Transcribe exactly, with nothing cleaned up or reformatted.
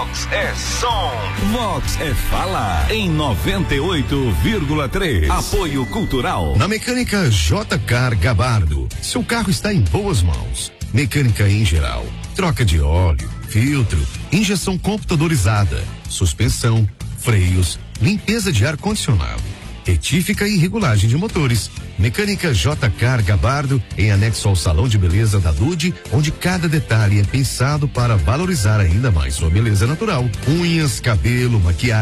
Vox é som. Vox é fala em noventa e oito vírgula três. Apoio Cultural. Na Mecânica J Car Gabardo, seu carro está em boas mãos. Mecânica em geral, troca de óleo, filtro, injeção computadorizada, suspensão, freios, limpeza de ar-condicionado, retífica e regulagem de motores. Mecânica J Car Gabardo, em anexo ao Salão de Beleza da Lude, onde cada detalhe é pensado para valorizar ainda mais sua beleza natural. Unhas, cabelo, maquiagem.